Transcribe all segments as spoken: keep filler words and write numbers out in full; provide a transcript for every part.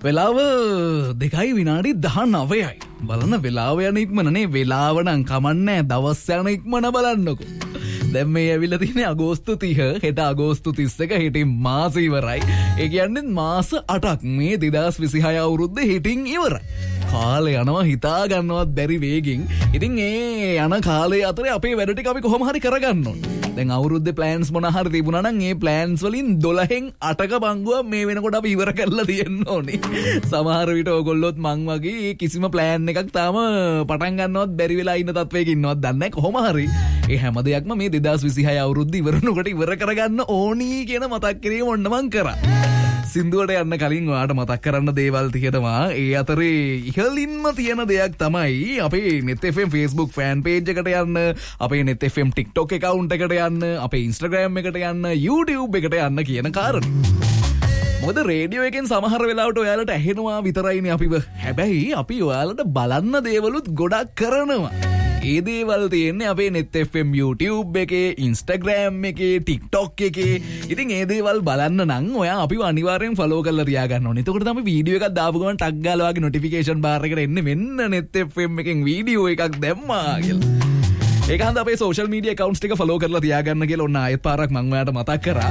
වෙලාව දෙකයි විනාඩි දහනවයයි. බලන්න වෙලාව යන ඉක්මනනේ. වෙලාව නම් කමන්නේ දවස් යන ඉක්මන බලන්නකෝ. දැන් මේ ඇවිල්ලා තියෙන්නේ අගෝස්තු තිහ. හෙට අගෝස්තු තිස් එක. හෙටින් මාස ඉවරයි. ඒ කියන්නේ මාස අටක් මේ දෙදාස් විසිහය අවුරුද්ද හෙටින් ඉවරයි. කාලය යනවා හිතා ගන්නවත් බැරි වේගෙන්. ඉතින් ඒ යන කාලේ අතරේ අපේ වැඩ ටික අපි කොහොම හරි කරගන්න ඕනේ. දැන් අවුරුද්දේ ප්ලෑන්ස් මොන හරි තිබුණා නම් ඒ ප්ලෑන්ස් වලින් දොළහෙන් අටක බංගුව මේ වෙනකොට අපි ඉවර කරලා තියෙන්න ඕනේ. සමහර විට ඕගොල්ලොත් මං වගේ කිසිම ප්ලෑන් එකක් තාම පටන් ගන්නවත් බැරි වෙලා ඉන්න තත්වයක ඉන්නවත් දන්නේ නැහැ. කොහොම හරි ඒ හැම දෙයක්ම මේ දෙදාස් විසිහය අවුරුද්ද ඉවරනකොට ඉවර කරගන්න ඕනී කියන මතක් කිරීම ඔන්න මං කරා. සින්දුවට යන්න කලින් ඔයාට මතක් කරන්න දේවල් තියෙනවා. ඒ අතරේ ඉහළින්ම තියෙන දෙයක් තමයි අපේ net f m Facebook fan page එකට යන්න, අපේ net f m TikTok account එකට යන්න, අපේ Instagram එකට යන්න, YouTube එකට යන්න කියන කාරණේ. මොකද රේඩියෝ එකෙන් සමහර වෙලාවට ඔයාලට ඇහෙනවා විතරයිනේ අපිව. හැබැයි අපි ඔයාලට බලන්න දේවලුත් ගොඩක් කරනවා. ඒ දේවල් තියෙන්නේ අපේ net f m YouTube එකේ, Instagram එකේ, TikTok එකේ. ඉතින් ඒ දේවල් බලන්න නම් ඔයා අපිව අනිවාර්යෙන් follow කරලා තියාගන්න ඕනේ. එතකොට තමයි වීඩියෝ එකක් දාපු ගමන් ටග් ගාලා වගේ notification bar එකට එන්නේ මෙන්න net f m එකෙන් වීඩියෝ එකක් දැම්මා කියලා. ඒක හන්ද අපේ social media accounts ටික follow කරලා තියාගන්න කියලා ඔන්න ආයෙත් පාරක් මම ඔයාලට මතක් කරා.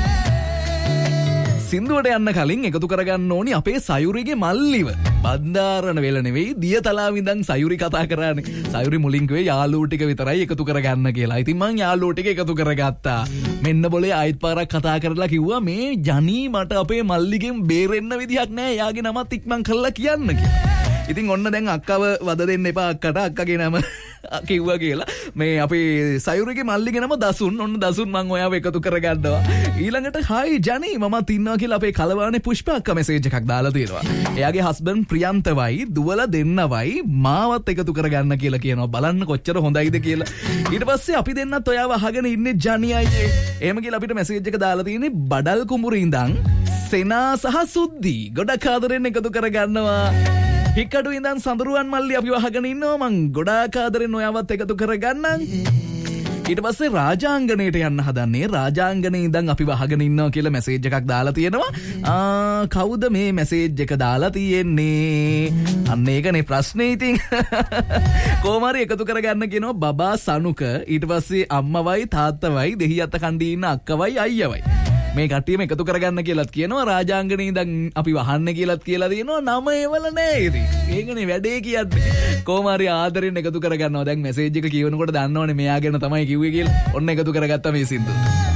සින්දුවට යන්න කලින් එකතු කරගන්න ඕනි අපේ සයුරිගේ මල්ලිව. බන්දාරණ වෙල නෙවෙයි දියතලාව ඉඳන් සයුරි කතා කරානේ. සයුරි මුලින් කිව්වේ යාළුවෝ ටික විතරයි එකතු කරගන්න කියලා. ඉතින් මං යාළුවෝ ටික එකතු කරගත්තා. මෙන්න બોලේ ආයෙත් පාරක් කතා කරලා කිව්වා මේ ජනී මට අපේ මල්ලිගෙන් බේරෙන්න විදිහක් නැහැ. යාගේ නමත් ඉක්මන් කරලා කියන්න කියලා. ඉතින් ඔන්න දැන් අක්කව වද දෙන්න එපා අක්කට. අක්කගේ නම කිව්වා කියලා. මේ අපේ සයුරිගේ මල්ලිගේ නම දසුන්. ඔන්න දසුන් මං ඔයාව එකතු කරගන්නවා. ඊළඟට හායි ජනී මමත් ඉන්නවා කියලා අපේ කලවානේ පුෂ්ප අක්කා මෙසේජ් එකක් දාලා තියෙනවා. එයාගේ හස්බන්ඩ් ප්‍රියන්තවයි දුවලා දෙන්නවයි මාවත් එකතු කරගන්න කියලා කියනවා. බලන්න කොච්චර හොඳයිද කියලා. ඊට පස්සේ අපි දෙන්නත් ඔයාව අහගෙන ඉන්නේ ජනී අයියේ. එහෙම කියලා අපිට මෙසේජ් එක දාලා තියෙන්නේ බඩල් කුඹුරේ ඉඳන් සෙනා සහ සුද්දි ගොඩක් ආදරෙන් එකතු කරගන්නවා. හික්කඩු ඉඳන් සඳරුවන් මල්ලි අපි වහගෙන ඉන්නවා. මං ගොඩාක් ආදරෙන් ඔයාවත් එකතු කරගන්නම්. ඊට පස්සේ රාජාංගණයට යන්න හදන්නේ. රාජාංගණේ ඉඳන් අපි වහගෙන ඉන්නවා කියලා මෙසේජ් එකක් දාලා තියෙනවා. ආ කවුද මේ මෙසේජ් එක දාලා තියෙන්නේ? අන්න ඒකනේ ප්‍රශ්නේ. ඉතින් කොහොම හරි එකතු කරගන්න කියනවා බබා සනුක. ඊට පස්සේ අම්මවයි තාත්තවයි දෙහියත්ත කණ්ඩී ඉන්න අක්කවයි අයියවයි. මේ කට්ටියම එකතු කරගන්න කියලාත් කියනවා. රාජාංගණේ ඉඳන් අපි වහන්න කියලාත් කියලා තියෙනවා. නම ඒවල නෑ ඉතින්. ඒකනේ වැඩේ කියන්නේ. කොහොම හරි ආදරෙන් එකතු කරගන්නවා. දැන් මෙසේජ් එක කියවනකොට දන්නවනේ මෙයා ගැන තමයි කිව්වේ කියලා. ඔන්න එකතු කරගත්තා මේ සින්දුව.